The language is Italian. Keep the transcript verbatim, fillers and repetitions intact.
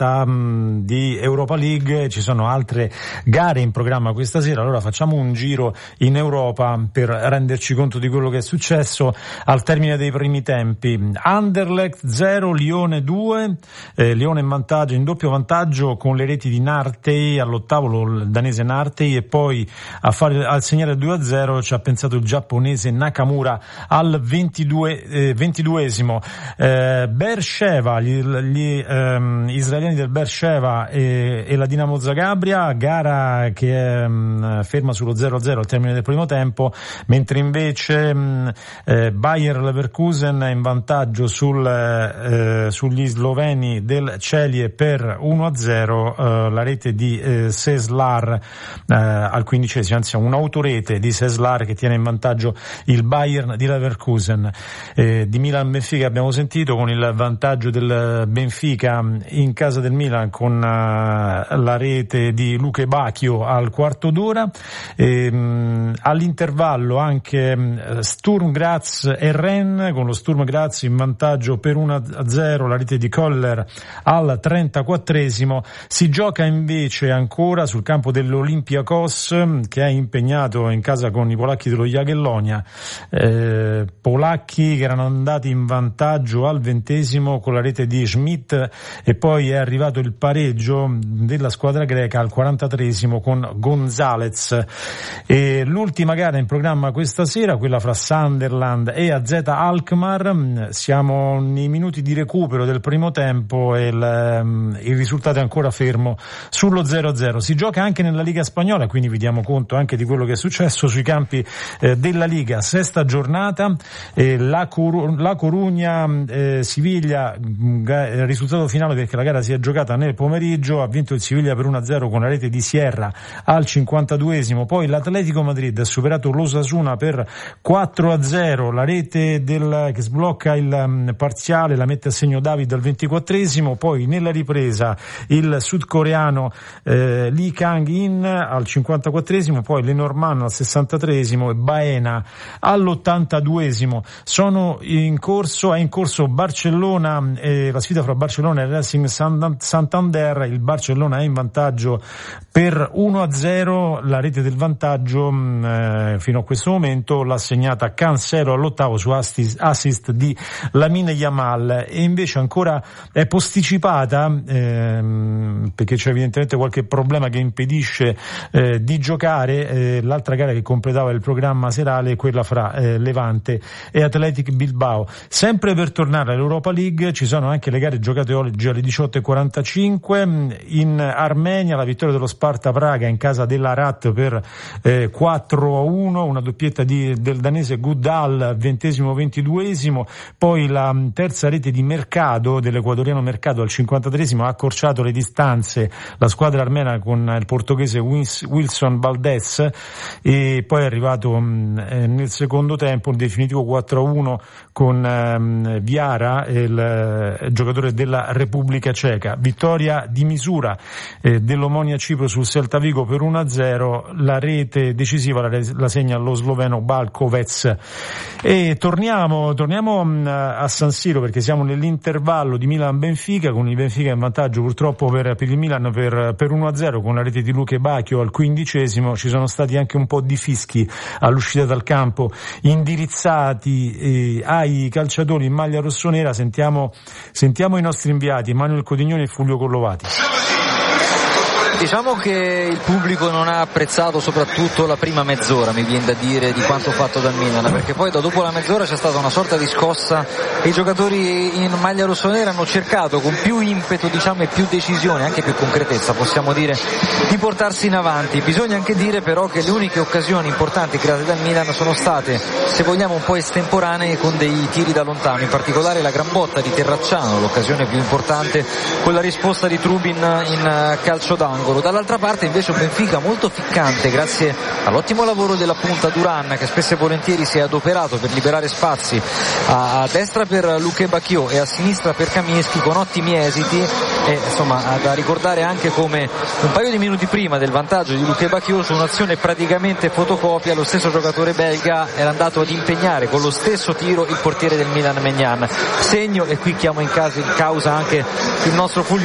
trasferta mh, di Europa League. Ci sono altre gare in programma questa sera, allora facciamo un giro in Europa per renderci conto di quello che è successo al termine dei primi tempi. Anderlecht zero, Lione due, eh, Lione in vantaggio, in doppio vantaggio con le reti di Nartey all'ottavo, il danese Nartey, e poi a fare al segnare due a zero ci ha pensato il giapponese Nakamura al ventidue, eh, ventiduesimo. Eh, Beersheva, gli, gli ehm, israeliani del Beersheva e, e la Dinamo Zagabria, gara che è mh, ferma sullo zero a zero al termine del primo tempo, mentre invece mh, eh, Bayer Leverkusen è in vantaggio sul, eh, sugli sloveni del Celje per uno a zero, eh, la rete di eh, Seslar eh, al quindicesimo, anzi un'autorete di Seslar che tiene in vantaggio il Bayern di Leverkusen. Eh, di Milan Benfica abbiamo sentito, con il vantaggio del Benfica in casa del Milan con uh, la rete di Luke Bacchio al quarto d'ora. E, mh, all'intervallo anche mh, Sturm Graz e Rennes, con lo Sturm Graz in vantaggio per uno a zero, la rete di Koller al trentaquattresimo. Si gioca invece ancora sul campo dell'Olympiakos, che è impegnato in casa con i polacchi dello Jagiellonia, eh, polacchi che erano andati in vantaggio al ventesimo con la rete di Schmidt, e poi è arrivato il pareggio della squadra greca al quarantatreesimo con Gonzalez. E l'ultima gara in programma questa sera, quella fra Sunderland e A Z Alkmaar. Siamo nei minuti di recupero del primo tempo e il, il risultato è ancora fermo sullo zero a zero. Si gioca anche nella Liga Spagnola, quindi vi diamo conto anche di quello che è successo sui campi eh, della Liga. Sesta giornata, eh, la, Cor- la Corugna eh, Siviglia, il risultato finale perché la gara si è giocata nel pomeriggio, ha vinto il Siviglia per uno a zero con la rete di Sierra al cinquantaduesimo. Poi l'Atletico Madrid ha superato l'Osasuna per quattro a zero, la rete del, che sblocca il um, parziale la mette a segno David al ventiquattresimo. Poi nella ripresa il sudcoreano eh, Lee Kang-in al cinquantaquattresimo, poi Lenormand al sessantatreesimo e Baena all'ottantaduesimo. Sono in corso, è in corso Barcellona, eh, la sfida fra Barcellona e Racing Santander. Il Barcellona è in vantaggio per uno a zero, la rete del vantaggio eh, fino a questo momento l'ha segnata Cancelo all'ottavo su assist, assist di Lamine Yamal, e invece ancora è posticipata ehm, perché c'è evidentemente qualche problema che impedisce eh, di giocare eh, l'altra gara che completava il programma serale, quella fra eh, Levante e Athletic Bilbao. Sempre per tornare all'Europa League ci sono anche le gare giocate oggi alle diciotto e quarantacinque. In Armenia la vittoria dello Sparta Praga in casa dell'Arat per eh, quattro a uno, una doppietta di, del danese Goodall ventesimo ventiduesimo. Poi la terza rete di Mercado, dell'ecuadoriano Mercado al cinquantatreesimo, ha accorciato le distanze la squadra armena con il portoghese Wilson Valdez, e poi è arrivato mh, nel secondo tempo il definitivo quattro a uno con mh, Viara, il, il giocatore della Repubblica Ceca. Vittoria di misura eh, dell'Omonia Cipro sul Celta Vigo per uno a zero, la rete decisiva la, la segna lo sloveno Balkovec. E torniamo torniamo mh, a San Siro, perché siamo nell'intervallo di Milan-Benfica, con il Benfica in vantaggio purtroppo per, per il Milan per, per uno a zero con la rete di Luke Bacchio al quindicesimo. Ci sono stati anche un po' di fischi all'uscita dal campo indirizzati eh, ai calciatori in maglia rossonera. Sentiamo, sentiamo i nostri inviati Manuel Codignoni e Fulvio Collovati. Diciamo che il pubblico non ha apprezzato soprattutto la prima mezz'ora, mi viene da dire, di quanto fatto dal Milan, perché poi da dopo la mezz'ora c'è stata una sorta di scossa e i giocatori in maglia rossonera hanno cercato con più impeto, diciamo, e più decisione, anche più concretezza, possiamo dire, di portarsi in avanti. Bisogna anche dire però che le uniche occasioni importanti create dal Milan sono state, se vogliamo, un po' estemporanee, con dei tiri da lontano, in particolare la gran botta di Terracciano, l'occasione più importante, con la risposta di Trubin in calcio d'angolo. Dall'altra parte invece un Benfica molto ficcante grazie all'ottimo lavoro della punta Duran, che spesso e volentieri si è adoperato per liberare spazi a destra per Luke Bacchio e a sinistra per Kamiński, con ottimi esiti. E insomma, da ricordare anche come un paio di minuti prima del vantaggio di Luke Bacchio, su un'azione praticamente fotocopia, lo stesso giocatore belga era andato ad impegnare con lo stesso tiro il portiere del Milan Maignan. Segno, e qui chiamo in causa anche il nostro Fulvio